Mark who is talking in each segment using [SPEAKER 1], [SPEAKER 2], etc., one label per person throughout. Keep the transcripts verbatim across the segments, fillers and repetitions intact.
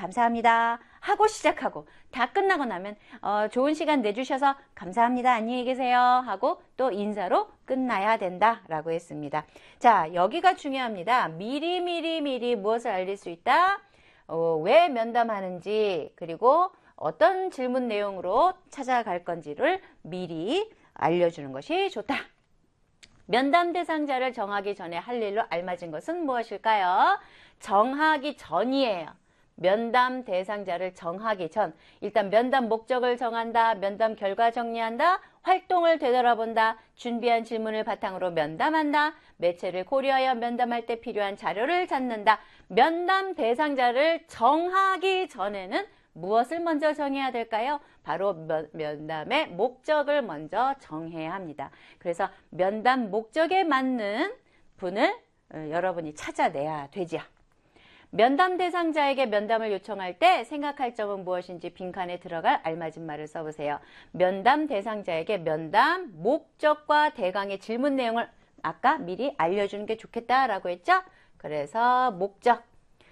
[SPEAKER 1] 감사합니다 하고 시작하고 다 끝나고 나면 어, 좋은 시간 내주셔서 감사합니다. 안녕히 계세요 하고 또 인사로 끝나야 된다라고 했습니다. 자, 여기가 중요합니다. 미리 미리 미리 무엇을 알릴 수 있다? 어, 왜 면담하는지 그리고 어떤 질문 내용으로 찾아갈 건지를 미리 알려주는 것이 좋다. 면담 대상자를 정하기 전에 할 일로 알맞은 것은 무엇일까요? 정하기 전이에요. 면담 대상자를 정하기 전. 일단 면담 목적을 정한다. 면담 결과 정리한다. 활동을 되돌아본다. 준비한 질문을 바탕으로 면담한다. 매체를 고려하여 면담할 때 필요한 자료를 찾는다. 면담 대상자를 정하기 전에는 무엇을 먼저 정해야 될까요? 바로 면담의 목적을 먼저 정해야 합니다. 그래서 면담 목적에 맞는 분을 여러분이 찾아내야 되지요. 면담 대상자에게 면담을 요청할 때 생각할 점은 무엇인지 빈칸에 들어갈 알맞은 말을 써보세요. 면담 대상자에게 면담 목적과 대강의 질문 내용을 아까 미리 알려주는 게 좋겠다라고 했죠? 그래서 목적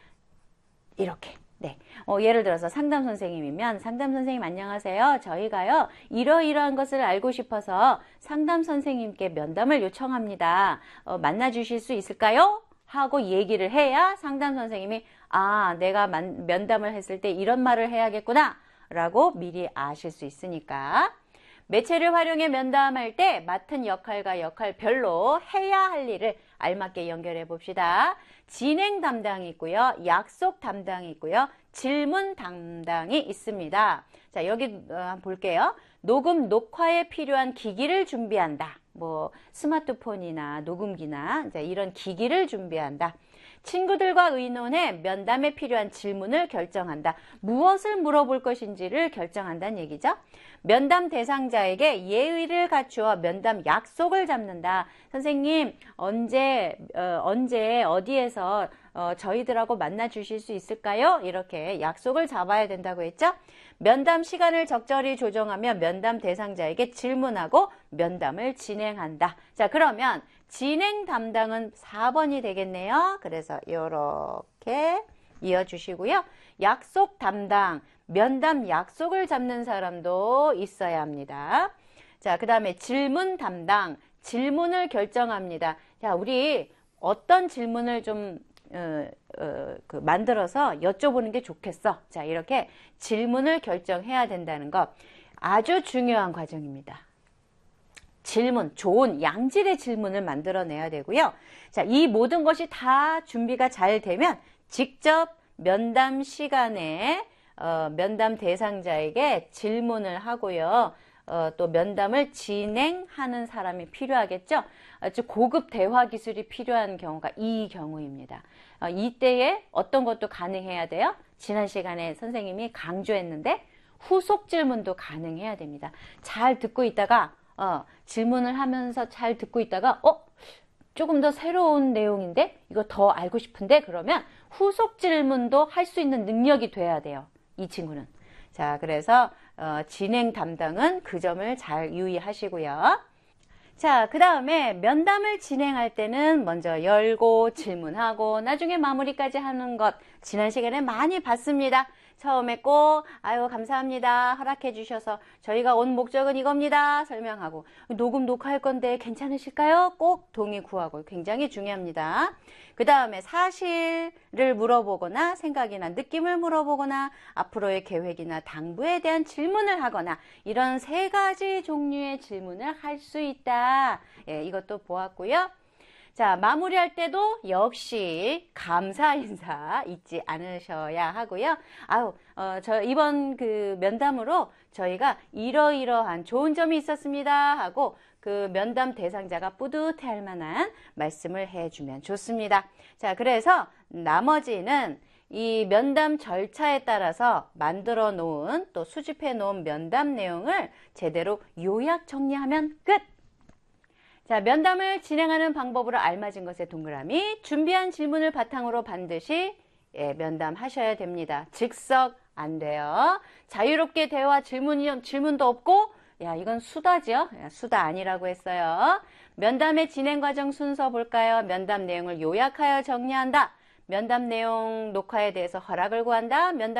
[SPEAKER 1] 이렇게 네, 어, 예를 들어서 상담 선생님이면 상담 선생님 안녕하세요. 저희가요 이러이러한 것을 알고 싶어서 상담 선생님께 면담을 요청합니다. 어, 만나 주실 수 있을까요? 하고 얘기를 해야 상담 선생님이 아 내가 만, 면담을 했을 때 이런 말을 해야겠구나 라고 미리 아실 수 있으니까. 매체를 활용해 면담할 때 맡은 역할과 역할별로 해야 할 일을 알맞게 연결해 봅시다. 진행 담당이 있고요. 약속 담당이 있고요. 질문 담당이 있습니다. 자, 여기 한번 볼게요. 녹음, 녹화에 필요한 기기를 준비한다. 뭐 스마트폰이나 녹음기나 이제 이런 기기를 준비한다. 친구들과 의논해 면담에 필요한 질문을 결정한다. 무엇을 물어볼 것인지를 결정한다는 얘기죠. 면담 대상자에게 예의를 갖추어 면담 약속을 잡는다. 선생님 언제 어, 언제 어디에서 어, 저희들하고 만나 주실 수 있을까요? 이렇게 약속을 잡아야 된다고 했죠. 면담 시간을 적절히 조정하며 면담 대상자에게 질문하고 면담을 진행한다. 자, 그러면 진행 담당은 사 번이 되겠네요. 그래서 이렇게 이어주시고요. 약속 담당, 면담 약속을 잡는 사람도 있어야 합니다. 자, 그 다음에 질문 담당, 질문을 결정합니다. 자, 우리 어떤 질문을 좀 어, 어, 그 만들어서 여쭤보는 게 좋겠어. 자, 이렇게 질문을 결정해야 된다는 것 아주 중요한 과정입니다. 질문, 좋은 양질의 질문을 만들어내야 되고요. 자, 이 모든 것이 다 준비가 잘 되면 직접 면담 시간에 어, 면담 대상자에게 질문을 하고요. 어, 또 면담을 진행하는 사람이 필요하겠죠. 아주 고급 대화 기술이 필요한 경우가 이 경우입니다. 어, 이때에 어떤 것도 가능해야 돼요? 지난 시간에 선생님이 강조했는데 후속 질문도 가능해야 됩니다. 잘 듣고 있다가 어, 질문을 하면서 잘 듣고 있다가 어? 조금 더 새로운 내용인데 이거 더 알고 싶은데 그러면 후속 질문도 할 수 있는 능력이 돼야 돼요. 이 친구는. 자, 그래서 어, 진행 담당은 그 점을 잘 유의하시고요. 자, 그 다음에 면담을 진행할 때는 먼저 열고 질문하고 나중에 마무리까지 하는 것 지난 시간에 많이 봤습니다. 처음에 꼭 아유 감사합니다 허락해 주셔서 저희가 온 목적은 이겁니다 설명하고 녹음 녹화할 건데 괜찮으실까요? 꼭 동의 구하고 굉장히 중요합니다. 그 다음에 사실을 물어보거나 생각이나 느낌을 물어보거나 앞으로의 계획이나 당부에 대한 질문을 하거나 이런 세 가지 종류의 질문을 할 수 있다. 예, 이것도 보았고요. 자, 마무리할 때도 역시 감사 인사 잊지 않으셔야 하고요. 아유, 어, 저 이번 그 면담으로 저희가 이러이러한 좋은 점이 있었습니다 하고 그 면담 대상자가 뿌듯해할 만한 말씀을 해주면 좋습니다. 자, 그래서 나머지는 이 면담 절차에 따라서 만들어 놓은 또 수집해 놓은 면담 내용을 제대로 요약 정리하면 끝! 자, 면담을 진행하는 방법으로 알맞은 것의 동그라미, 준비한 질문을 바탕으로 반드시 예, 면담하셔야 됩니다. 즉석 안 돼요. 자유롭게 대화 질문이, 질문도 없고 야 이건 수다죠. 수다 아니라고 했어요. 면담의 진행 과정 순서 볼까요? 면담 내용을 요약하여 정리한다. 면담 내용 녹화에 대해서 허락을 구한다. 면담